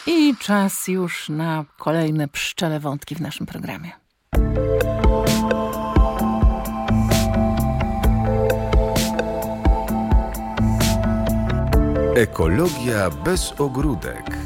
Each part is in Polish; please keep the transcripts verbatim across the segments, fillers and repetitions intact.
I czas już na kolejne pszczele wątki w naszym programie. Ekologia bez ogródek.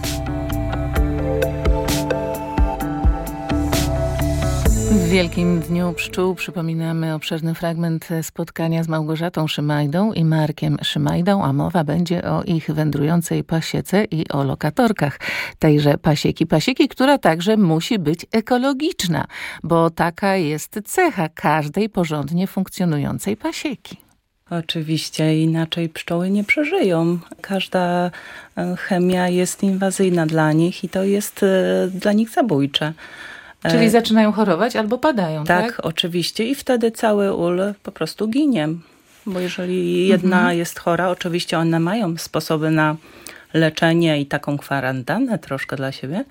W Wielkim Dniu Pszczół przypominamy obszerny fragment spotkania z Małgorzatą Szymajdą i Markiem Szymajdą, a mowa będzie o ich wędrującej pasiece i o lokatorkach tejże pasieki. Pasieki, która także musi być ekologiczna, bo taka jest cecha każdej porządnie funkcjonującej pasieki. Oczywiście, inaczej pszczoły nie przeżyją. Każda chemia jest inwazyjna dla nich i to jest dla nich zabójcze. Czyli zaczynają chorować albo padają, tak? Tak, oczywiście. I wtedy cały ul po prostu ginie. Bo jeżeli jedna mhm. jest chora, oczywiście one mają sposoby na leczenie i taką kwarantannę troszkę dla siebie,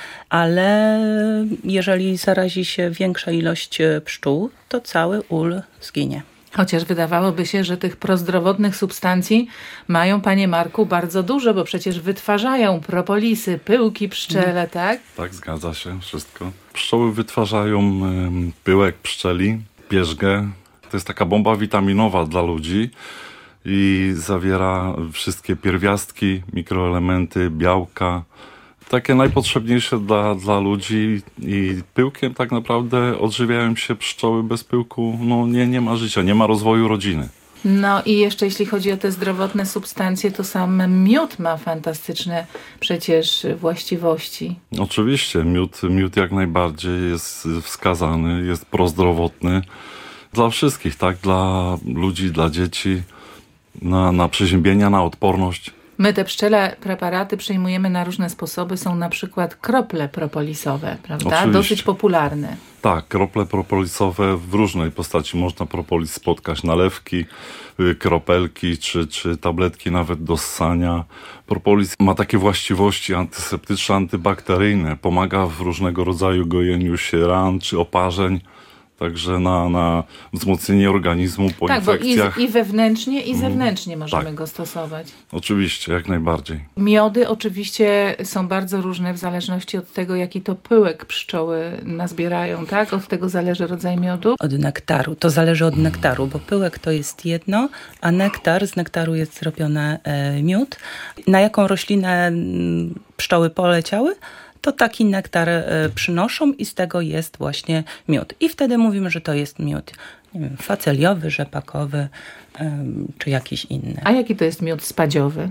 ale jeżeli zarazi się większa ilość pszczół, to cały ul zginie. Chociaż wydawałoby się, że tych prozdrowotnych substancji mają, panie Marku, bardzo dużo, bo przecież wytwarzają propolisy, pyłki pszczele, tak? Tak, zgadza się, wszystko. Pszczoły wytwarzają y, pyłek pszczeli, pierzgę. To jest taka bomba witaminowa dla ludzi i zawiera wszystkie pierwiastki, mikroelementy, białka. Takie najpotrzebniejsze dla, dla ludzi i pyłkiem tak naprawdę odżywiają się pszczoły. Bez pyłku no nie, nie ma życia, nie ma rozwoju rodziny. No i jeszcze jeśli chodzi o te zdrowotne substancje, to sam miód ma fantastyczne przecież właściwości. Oczywiście, miód, miód jak najbardziej jest wskazany, jest prozdrowotny dla wszystkich, tak? Dla ludzi, dla dzieci, na, na przeziębienia, na odporność. My te pszczele preparaty przyjmujemy na różne sposoby. Są na przykład krople propolisowe, prawda? Oczywiście. Dosyć popularne. Tak, krople propolisowe w różnej postaci. Można propolis spotkać, nalewki, kropelki czy, czy tabletki nawet do ssania. Propolis ma takie właściwości antyseptyczne, antybakteryjne. Pomaga w różnego rodzaju gojeniu się ran czy oparzeń. Także na, na wzmocnienie organizmu po tak, infekcjach. Bo i, i wewnętrznie, i zewnętrznie mm, możemy tak. go stosować. Oczywiście, jak najbardziej. Miody oczywiście są bardzo różne w zależności od tego, jaki to pyłek pszczoły nazbierają, tak? Od tego zależy rodzaj miodu. Od nektaru. To zależy od nektaru, bo pyłek to jest jedno, a nektar, z nektaru jest zrobiony e, miód. Na jaką roślinę pszczoły poleciały, to taki nektar y, przynoszą i z tego jest właśnie miód. I wtedy mówimy, że to jest miód, nie wiem, faceliowy, rzepakowy y, czy jakiś inny. A jaki to jest miód spadziowy?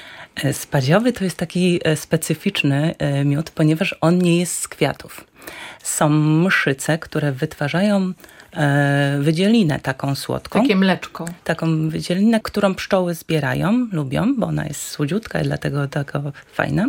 Spadziowy to jest taki specyficzny y, miód, ponieważ on nie jest z kwiatów. Są mszyce, które wytwarzają e, wydzielinę taką słodką. Takie mleczko. Taką wydzielinę, którą pszczoły zbierają, lubią, bo ona jest słodziutka i dlatego taka fajna.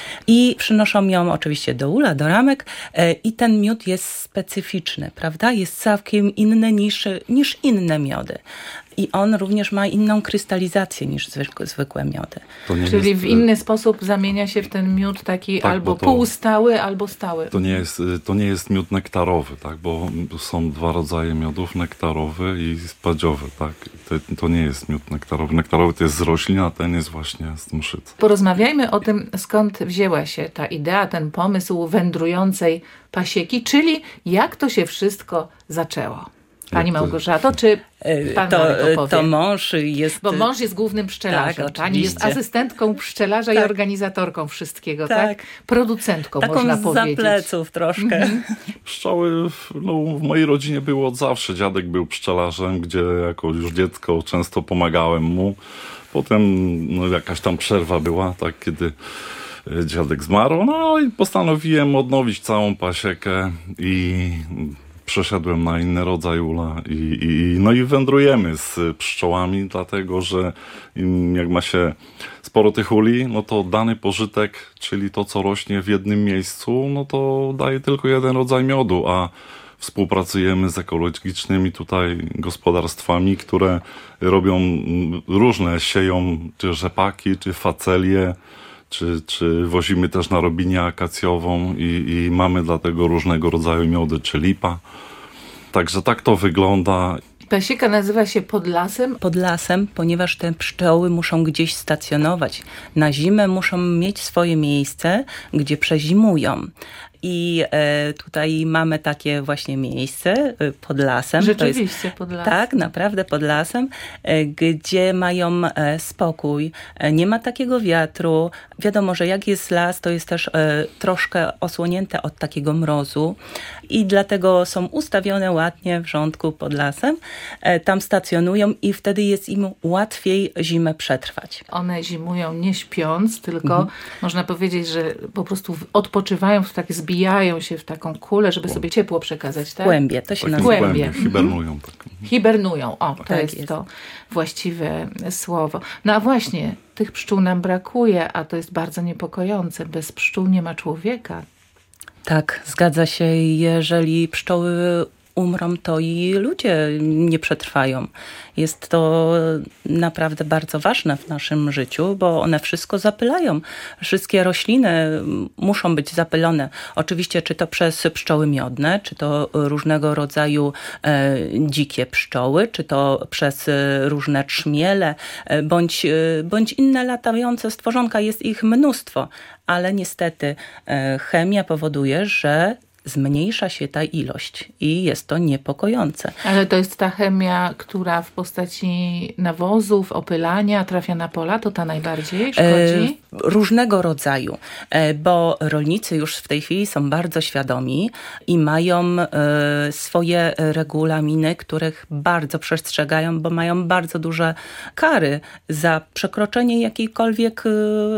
I przynoszą ją oczywiście do ula, do ramek e, i ten miód jest specyficzny, prawda? Jest całkiem inny niż, niż inne miody. I on również ma inną krystalizację niż zwykłe, zwykłe miody. Czyli jest, w inny sposób zamienia się w ten miód taki tak, albo to, półstały, albo stały. To nie jest, to nie jest miód nektarowy, tak? Bo są dwa rodzaje miodów, nektarowy i spadziowy. Tak? To, to nie jest miód nektarowy. Nektarowy to jest z roślin, a ten jest właśnie z mszyc. Porozmawiajmy o tym, skąd wzięła się ta idea, ten pomysł wędrującej pasieki, czyli jak to się wszystko zaczęło. Pani Małgorzato, czy pan to, Marek opowie? To mąż jest... Bo mąż jest głównym pszczelarzem. Tak, Pani jest asystentką pszczelarza tak. i organizatorką wszystkiego, tak? tak? Producentką, taką można powiedzieć. powiedzieć. Taką za pleców troszkę. Mm-hmm. Pszczoły no, w mojej rodzinie było od zawsze. Dziadek był pszczelarzem, gdzie jako już dziecko często pomagałem mu. Potem no, jakaś tam przerwa była, tak, kiedy dziadek zmarł. No i postanowiłem odnowić całą pasiekę i... przeszedłem na inny rodzaj ula i, i, no i wędrujemy z pszczołami, dlatego że jak ma się sporo tych uli, no to dany pożytek, czyli to, co rośnie w jednym miejscu, no to daje tylko jeden rodzaj miodu, a współpracujemy z ekologicznymi tutaj gospodarstwami, które robią różne, sieją czy rzepaki, czy facelie, Czy, czy wozimy też na robinię akacjową i, i mamy dlatego różnego rodzaju miody, czy lipa. Także tak to wygląda. Pasieka nazywa się Podlasem? Pod lasem, ponieważ te pszczoły muszą gdzieś stacjonować. Na zimę muszą mieć swoje miejsce, gdzie przezimują. I e, tutaj mamy takie właśnie miejsce e, pod lasem. Rzeczywiście to jest, pod lasem. Tak, naprawdę pod lasem, e, gdzie mają e, spokój. E, nie ma takiego wiatru. Wiadomo, że jak jest las, to jest też e, troszkę osłonięte od takiego mrozu i dlatego są ustawione ładnie w rządku pod lasem. E, tam stacjonują i wtedy jest im łatwiej zimę przetrwać. One zimują nie śpiąc, tylko Mhm. można powiedzieć, że po prostu odpoczywają, tak zbijają się w taką kulę, żeby sobie ciepło przekazać, tak? Głębie, to się Takie nazywa. Głębie. głębie, hibernują. Tak. Hibernują, o, to Tak jest, jest. to właściwe słowo. No a właśnie, tych pszczół nam brakuje, a to jest bardzo niepokojące. Bez pszczół nie ma człowieka. Tak, zgadza się. Jeżeli pszczoły umrą, to i ludzie nie przetrwają. Jest to naprawdę bardzo ważne w naszym życiu, bo one wszystko zapylają. Wszystkie rośliny muszą być zapylone. Oczywiście, czy to przez pszczoły miodne, czy to różnego rodzaju e, dzikie pszczoły, czy to przez e, różne trzmiele, e, bądź, e, bądź inne latające stworzonka. Jest ich mnóstwo, ale niestety e, chemia powoduje, że zmniejsza się ta ilość i jest to niepokojące. Ale to jest ta chemia, która w postaci nawozów, opylania trafia na pola, to ta najbardziej szkodzi? E, różnego rodzaju, e, bo rolnicy już w tej chwili są bardzo świadomi i mają e, swoje regulaminy, których bardzo przestrzegają, bo mają bardzo duże kary za przekroczenie jakiejkolwiek e,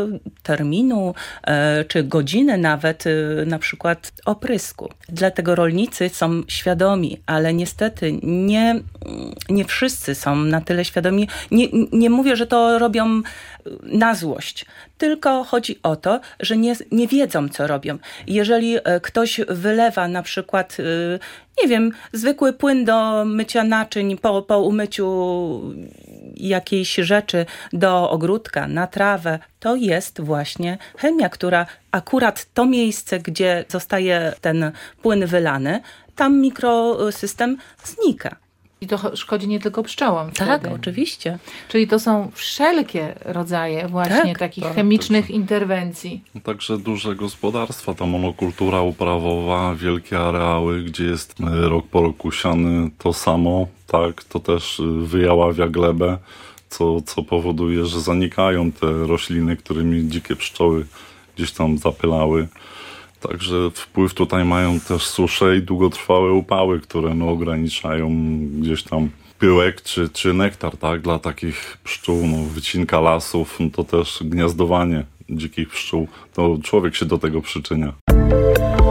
terminu e, czy godziny nawet, e, na przykład oprysku. Dlatego rolnicy są świadomi, ale niestety nie, nie wszyscy są na tyle świadomi. Nie, nie mówię, że to robią na złość, tylko chodzi o to, że nie, nie wiedzą, co robią. Jeżeli ktoś wylewa na przykład, nie wiem, zwykły płyn do mycia naczyń po, po umyciu jakiejś rzeczy do ogródka, na trawę, to jest właśnie chemia, która akurat to miejsce, gdzie zostaje ten płyn wylany, tam mikrosystem znika. I to szkodzi nie tylko pszczołom Tak, wtedy. oczywiście. Czyli to są wszelkie rodzaje właśnie Tak, takich tak, chemicznych interwencji. Także duże gospodarstwa, ta monokultura uprawowa, wielkie areały, gdzie jest rok po roku siany to samo, tak, to też wyjaławia glebę, co, co powoduje, że zanikają te rośliny, którymi dzikie pszczoły gdzieś tam zapylały. Także wpływ tutaj mają też susze i długotrwałe upały, które no, ograniczają gdzieś tam pyłek czy, czy nektar, tak? Dla takich pszczół, no, wycinka lasów, no, to też gniazdowanie dzikich pszczół, to człowiek się do tego przyczynia.